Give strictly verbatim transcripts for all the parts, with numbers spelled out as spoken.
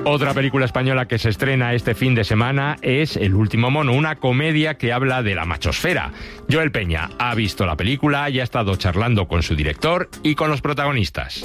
Otra película española que se estrena este fin de semana es El último mono, una comedia que habla de la machosfera. Joel Peña ha visto la película y ha estado charlando con su director y con los protagonistas.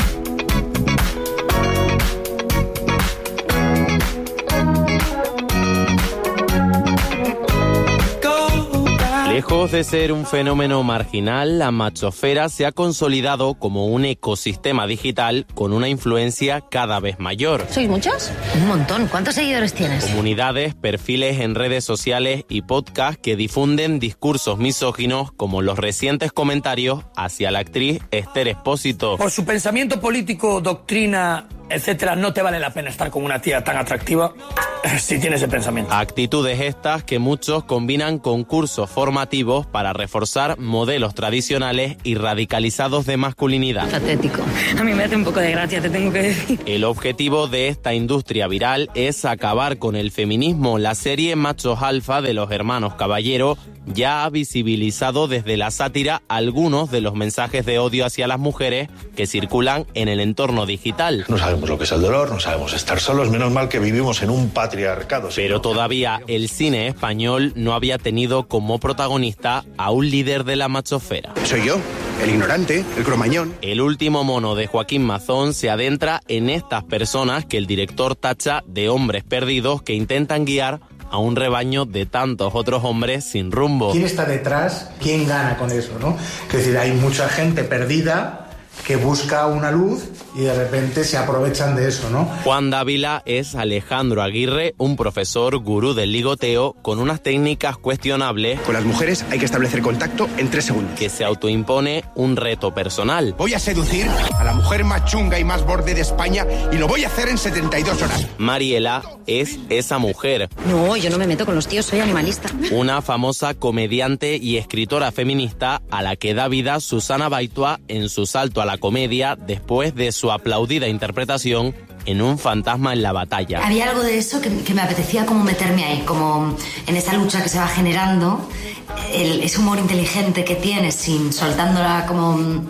Lejos de ser un fenómeno marginal, la machosfera se ha consolidado como un ecosistema digital con una influencia cada vez mayor. ¿Sois muchos? Un montón. ¿Cuántos seguidores tienes? Comunidades, perfiles en redes sociales y podcasts que difunden discursos misóginos como los recientes comentarios hacia la actriz Esther Expósito. Por su pensamiento político, doctrina, etcétera, no te vale la pena estar con una tía tan atractiva si tienes ese pensamiento. Actitudes estas que muchos combinan con cursos formativos para reforzar modelos tradicionales y radicalizados de masculinidad. Patético. A mí me hace un poco de gracia, te tengo que decir. El objetivo de esta industria viral es acabar con el feminismo. La serie Machos Alfa de los hermanos Caballero ya ha visibilizado desde la sátira algunos de los mensajes de odio hacia las mujeres que circulan en el entorno digital. No sabemos lo que es el dolor, no sabemos estar solos, menos mal que vivimos en un patriarcado. Pero todavía el cine español no había tenido como protagonista a un líder de la machosfera. Soy yo, el ignorante, el cromañón. El último mono de Joaquín Mazón se adentra en estas personas que el director tacha de hombres perdidos que intentan guiar a un rebaño de tantos otros hombres sin rumbo. ¿Quién está detrás? ¿Quién gana con eso, no? Es decir, hay mucha gente perdida que busca una luz y de repente se aprovechan de eso, ¿no? Juan Dávila es Alejandro Aguirre, un profesor gurú del ligoteo con unas técnicas cuestionables. Con las mujeres hay que establecer contacto en tres segundos. Que se autoimpone un reto personal. Voy a seducir a la mujer más chunga y más borde de España y lo voy a hacer en setenta y dos horas. Mariela es esa mujer. No, yo no me meto con los tíos, soy animalista. Una famosa comediante y escritora feminista a la que da vida Susana Baitua en su salto a la comedia después de su aplaudida interpretación en Un fantasma en la batalla. Había algo de eso que, que me apetecía como meterme ahí, como en esa lucha que se va generando, el, ese humor inteligente que tiene, sin soltándola como...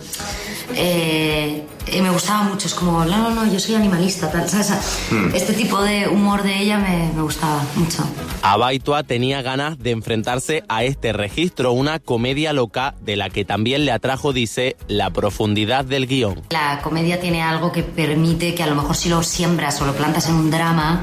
Eh, eh, me gustaba mucho, es como, no, no, no, yo soy animalista, tal, ¿sabes? Mm. Este tipo de humor de ella me, me gustaba mucho. Abaitua tenía ganas de enfrentarse a este registro, una comedia loca de la que también le atrajo, dice, la profundidad del guión. La comedia tiene algo que permite que a lo mejor si lo siembras o lo plantas en un drama,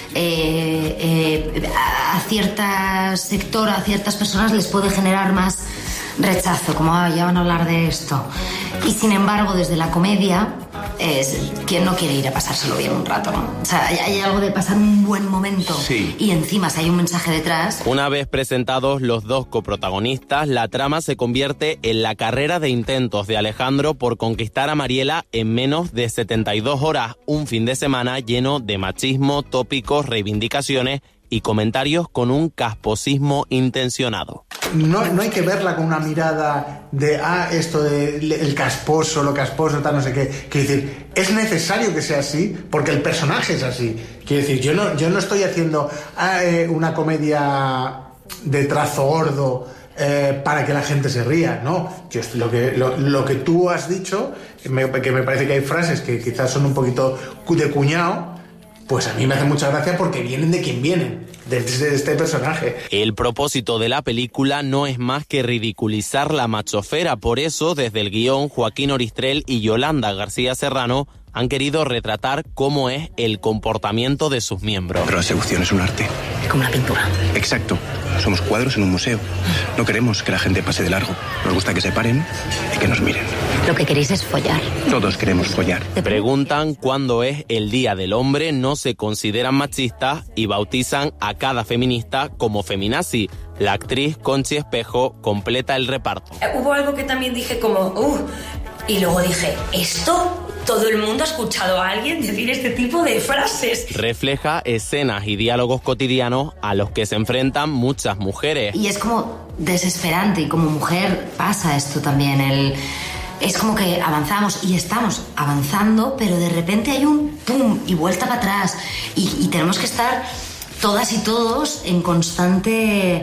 eh, eh, a cierta sector, a ciertas personas les puede generar más rechazo, como ah, ya van a hablar de esto. Y sin embargo, desde la comedia, es quien no quiere ir a pasárselo bien un rato, ¿no? O sea, hay, hay algo de pasar un buen momento, sí. Y encima si hay un mensaje detrás. Una vez presentados los dos coprotagonistas, la trama se convierte en la carrera de intentos de Alejandro por conquistar a Mariela en menos de setenta y dos horas, un fin de semana lleno de machismo, tópicos, reivindicaciones y comentarios con un casposismo intencionado. No, no hay que verla con una mirada de, ah, esto de el casposo, lo casposo, tal, no sé qué. Quiero decir, es necesario que sea así, porque el personaje es así. Quiero decir, yo no, yo no estoy haciendo ah, eh, una comedia de trazo gordo eh, para que la gente se ría, no. Yo, lo, que, lo, lo que tú has dicho, me, que me parece que hay frases que quizás son un poquito de cuñado, pues a mí me hace mucha gracia porque vienen de quien vienen, de este personaje. El propósito de la película no es más que ridiculizar la machosfera. Por eso, desde el guión, Joaquín Oristrel y Yolanda García Serrano han querido retratar cómo es el comportamiento de sus miembros. Pero la seducción es un arte. Es como una pintura. Exacto. Somos cuadros en un museo. No queremos que la gente pase de largo. Nos gusta que se paren y que nos miren. Lo que queréis es follar. Todos queremos follar. Te preguntan cuándo es el Día del Hombre, no se consideran machistas y bautizan a cada feminista como feminazi. La actriz Conchi Espejo completa el reparto. Hubo algo que también dije como, uh, y luego dije, ¿esto? ¿Todo el mundo ha escuchado a alguien decir este tipo de frases? Refleja escenas y diálogos cotidianos a los que se enfrentan muchas mujeres. Y es como desesperante, y como mujer pasa esto también. El, es como que avanzamos y estamos avanzando, pero de repente hay un pum y vuelta para atrás. Y, y tenemos que estar todas y todos en constante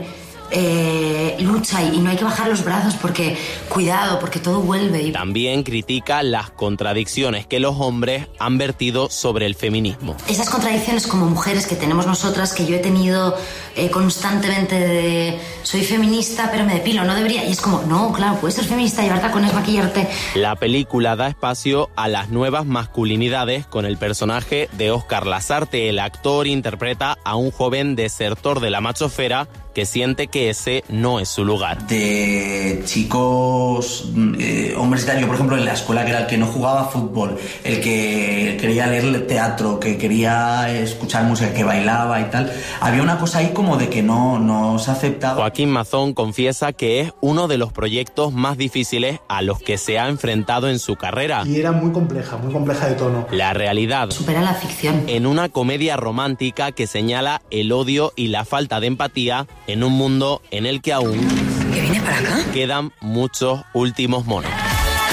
eh, lucha y no hay que bajar los brazos porque, cuidado, porque todo vuelve. También critica las contradicciones que los hombres han vertido sobre el feminismo. Esas contradicciones como mujeres que tenemos nosotras, que yo he tenido eh, constantemente de soy feminista pero me depilo, no debería, y es como, no, claro, puedes ser feminista, llevar tacones, maquillarte. La película da espacio a las nuevas masculinidades con el personaje de Óscar Lasarte. El actor interpreta a un joven desertor de la machosfera que siente que ese no es su lugar. De chicos, eh, hombres y tal, yo por ejemplo en la escuela que era el que no jugaba fútbol, el que quería leer teatro, que quería escuchar música, que bailaba y tal, había una cosa ahí como de que no, no se aceptaba. Joaquín Mazón confiesa que es uno de los proyectos más difíciles a los que se ha enfrentado en su carrera. Y era muy compleja, muy compleja de tono. La realidad supera la ficción. En una comedia romántica que señala el odio y la falta de empatía en un mundo en el que aún ¿Que viene para acá? quedan muchos últimos monos.